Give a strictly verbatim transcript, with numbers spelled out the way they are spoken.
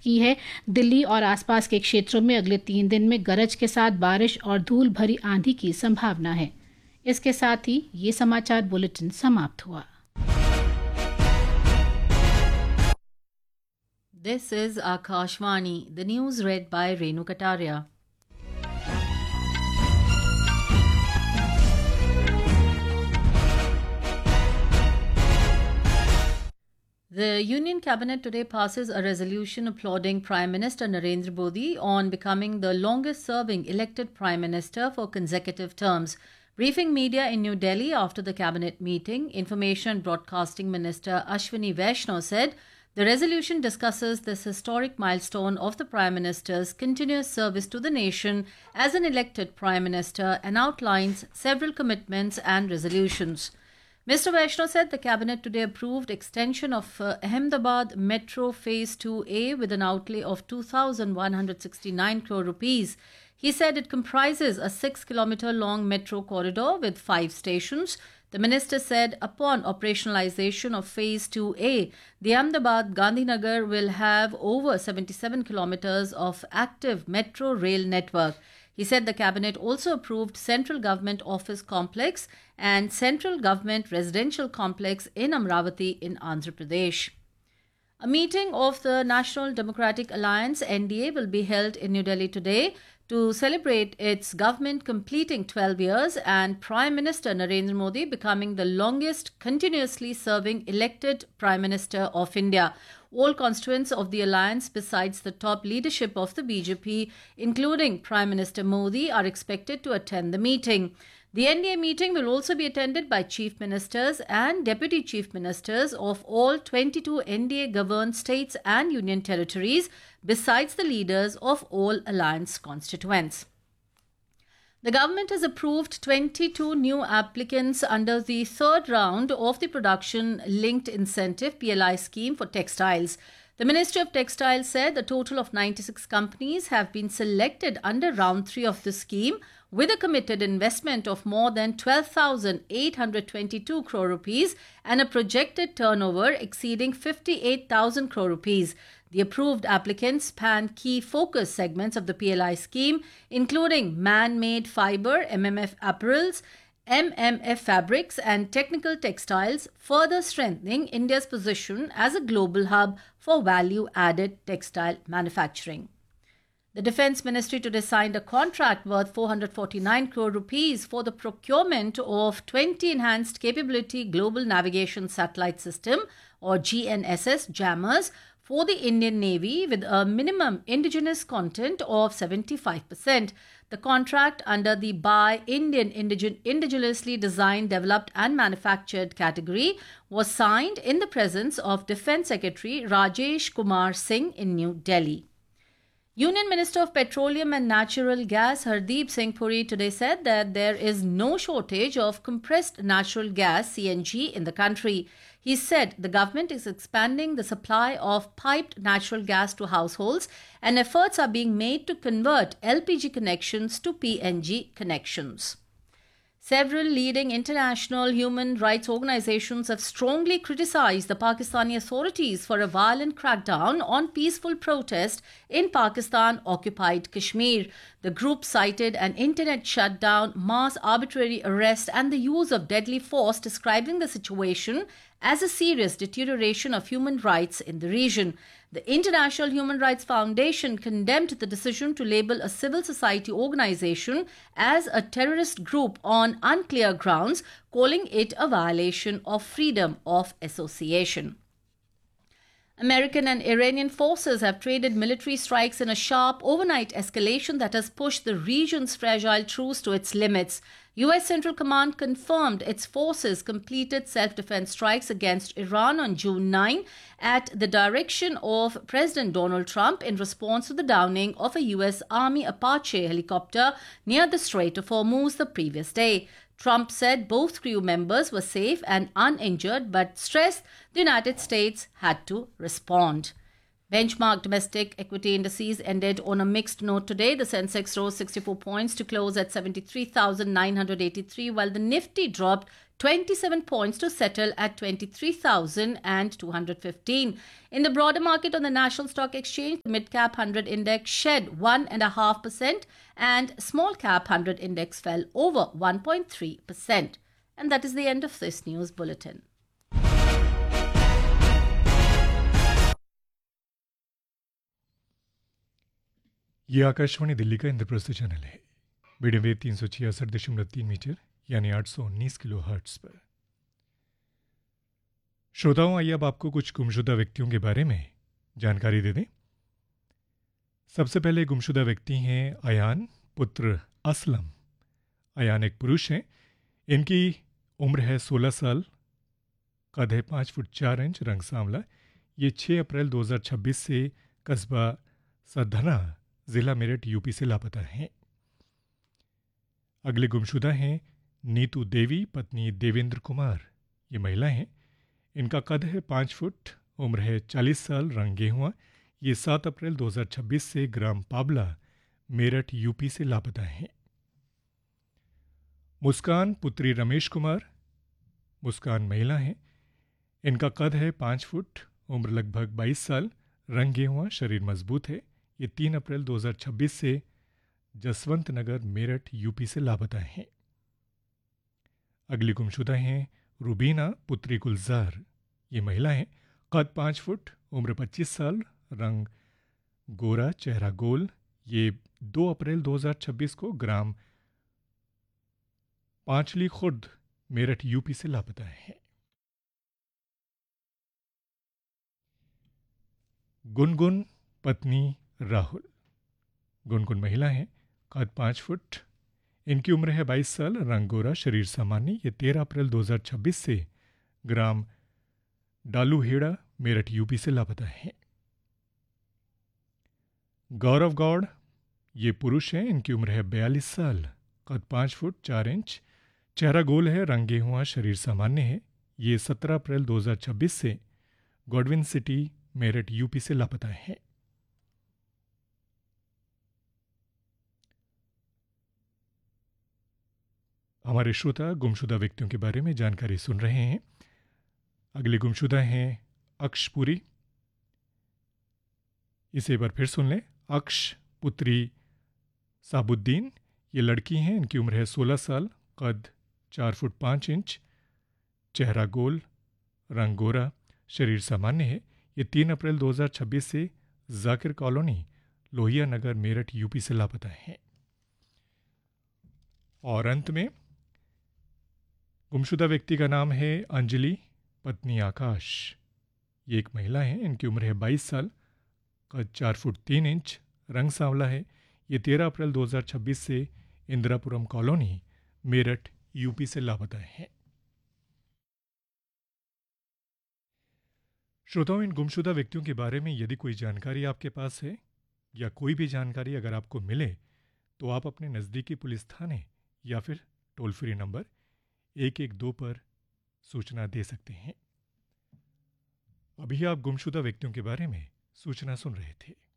की है। दिल्ली और आसपास के क्षेत्रों में अगले तीन दिन में गरज के साथ बारिश और धूल भरी आंधी की संभावना है। इसके साथ ही ये समाचार बुलेटिन समाप्त हुआ। This is Akashvani, the news read by Renu Kataria. The Union Cabinet today passes a resolution applauding Prime Minister Narendra Modi on becoming the longest-serving elected Prime Minister for consecutive terms. Briefing media in New Delhi after the Cabinet meeting, Information and Broadcasting Minister Ashwini Vaishnaw said the resolution discusses this historic milestone of the Prime Minister's continuous service to the nation as an elected Prime Minister and outlines several commitments and resolutions. Mister Vaishnaw said the Cabinet today approved extension of uh, Ahmedabad Metro Phase two A with an outlay of two thousand one hundred sixty-nine crore rupees. He said it comprises a six kilometre long metro corridor with five stations. The minister said upon operationalization of Phase two A, the Ahmedabad Gandhinagar will have over seventy-seven kilometres of active metro rail network. He said the Cabinet also approved Central Government Office Complex and Central Government Residential Complex in Amravati in Andhra Pradesh. A meeting of the National Democratic Alliance N D A will be held in New Delhi today to celebrate its government completing twelve years and Prime Minister Narendra Modi becoming the longest continuously serving elected Prime Minister of India. All constituents of the alliance besides the top leadership of the B J P, including Prime Minister Modi, are expected to attend the meeting. The N D A meeting will also be attended by Chief Ministers and Deputy Chief Ministers of all twenty-two N D A-governed states and union territories, besides the leaders of all alliance constituents. The government has approved twenty-two new applicants under the third round of the Production Linked Incentive P L I scheme for textiles. The Ministry of Textiles said a total of ninety-six companies have been selected under round three of the scheme with a committed investment of more than twelve thousand eight hundred twenty-two crore rupees and a projected turnover exceeding fifty-eight thousand crore rupees. The approved applicants span key focus segments of the P L I scheme, including man-made fiber, M M F apparels, M M F fabrics and technical textiles, further strengthening India's position as a global hub for value-added textile manufacturing. The Defence Ministry today signed a contract worth four hundred forty-nine crore rupees for the procurement of twenty Enhanced Capability Global Navigation Satellite System or G N S S jammers for the Indian Navy with a minimum indigenous content of seventy-five percent. The contract under the Buy Indian Indigen- Indigenously Designed, Developed and Manufactured category was signed in the presence of Defence Secretary Rajesh Kumar Singh in New Delhi. Union Minister of Petroleum and Natural Gas Hardeep Singh Puri today said that there is no shortage of compressed natural gas C N G in the country. He said the government is expanding the supply of piped natural gas to households and efforts are being made to convert L P G connections to P N G connections. Several leading international human rights organizations have strongly criticized the Pakistani authorities for a violent crackdown on peaceful protest in Pakistan-occupied Kashmir. The group cited an internet shutdown, mass arbitrary arrest and the use of deadly force, describing the situation as a serious deterioration of human rights in the region. The International Human Rights Foundation condemned the decision to label a civil society organization as a terrorist group on unclear grounds, calling it a violation of freedom of association. American and Iranian forces have traded military strikes in a sharp overnight escalation that has pushed the region's fragile truce to its limits. U S Central Command confirmed its forces completed self-defense strikes against Iran on June ninth at the direction of President Donald Trump in response to the downing of a U S Army Apache helicopter near the Strait of Hormuz the previous day. Trump said both crew members were safe and uninjured, but stressed the United States had to respond. Benchmark domestic equity indices ended on a mixed note today. The Sensex rose sixty-four points to close at seventy-three thousand nine hundred eighty-three, while the Nifty dropped twenty-seven points to settle at twenty-three thousand two hundred fifteen. In the broader market on the National Stock Exchange, the mid-cap one hundred index shed one point five percent and small-cap one hundred index fell over one point three percent. And that is the end of this news bulletin. ये आकाशवाणी दिल्ली का Indraprastha channel है। Medium wave तीन सौ छियासठ दशमलव तीन metre यानी आठ सौ उन्नीस किलो हर्ट्स पर। श्रोताओं, आइए अब आपको कुछ गुमशुदा व्यक्तियों के बारे में जानकारी दे दें। सबसे पहले गुमशुदा व्यक्ति हैं अयान पुत्र असलम। अयान एक पुरुष हैं। इनकी उम्र है सोलह साल, कद है पाँच फुट चार इंच, रंग सांवला। ये छः अप्रैल दो हज़ार छब्बीस से कस्बा सधना, ज़िला मेरठ, यूपी से लापता हैं। अगले गुमशुदा हैं नीतू देवी, पत्नी देवेंद्र कुमार। ये महिला हैं। इनका कद है पाँच फुट, उम्र है चालीस साल, रंग गेहुआ। ये सात अप्रैल दो हज़ार छब्बीस से ग्राम पाबला, मेरठ, यूपी से लापता हैं। मुस्कान पुत्री रमेश कुमार। मुस्कान महिला हैं। इनका कद है पाँच फुट, उम्र लगभग बाईस साल, रंग गेहुआ, शरीर मजबूत है। ये तीन अप्रैल दो हज़ार छब्बीस से जसवंत नगर, मेरठ, यूपी से लापता हैं। अगली गुमशुदा हैं रुबीना पुत्री गुलजार। ये महिला हैं। कद पाँच फुट, उम्र पच्चीस साल, रंग गोरा, चेहरा गोल। ये दो अप्रैल दो हज़ार छब्बीस को ग्राम पांचली खुर्द, मेरठ, यूपी से लापता है। गुनगुन पत्नी राहुल। गुनगुन महिला हैं। कद पाँच फुट, इनकी उम्र है बाईस साल, रंग गोरा, शरीर सामान्य। ये तेरह अप्रैल दो हज़ार छब्बीस से ग्राम डालूहेड़ा, मेरठ, यूपी से लापता है। गौरव गौड़, ये पुरुष हैं। इनकी उम्र है बयालीस साल, कद पाँच फुट चार इंच, चेहरा गोल है, रंग गेहुआ, शरीर सामान्य है। ये सत्रह अप्रैल दो हज़ार छब्बीस से गॉडविन सिटी, मेरठ, यूपी से लापता है। हमारे श्रोता गुमशुदा व्यक्तियों के बारे में जानकारी सुन रहे हैं। अगले गुमशुदा हैं अक्षपुरी। इसे एक बार फिर सुन लें। अक्ष पुत्री साबुद्दीन। ये लड़की हैं। इनकी उम्र है सोलह साल, कद चार फुट पाँच इंच, चेहरा गोल, रंग गोरा, शरीर सामान्य है। ये तीन अप्रैल दो हज़ार छब्बीस से जाकिर कॉलोनी, लोहिया नगर, मेरठ, यूपी से लापता है। और अंत में गुमशुदा व्यक्ति का नाम है अंजलि पत्नी आकाश। ये एक महिला है। इनकी उम्र है बाईस साल, कद चार फुट तीन इंच, रंग सांवला है। ये तेरह अप्रैल दो हज़ार छब्बीस से इंदिरापुरम कॉलोनी, मेरठ, यूपी से लापता है। श्रोताओं, इन गुमशुदा व्यक्तियों के बारे में यदि कोई जानकारी आपके पास है या कोई भी जानकारी अगर आपको मिले तो आप अपने नज़दीकी पुलिस थाने या फिर टोल फ्री नंबर एक एक दो पर सूचना दे सकते हैं। अभी आप गुमशुदा व्यक्तियों के बारे में सूचना सुन रहे थे।